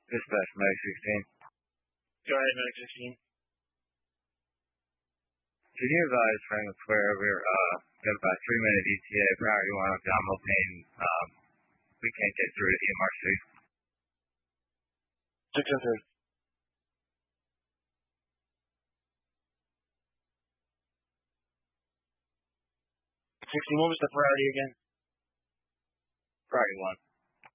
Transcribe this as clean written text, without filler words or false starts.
Dispatch Mag 16. Go ahead, Mag 16. Can you advise Franklin Square we're got about 3-minute ETA priority one abdominal pain. We can't get through to EMRC. 603. 16, what was the priority again? Priority one.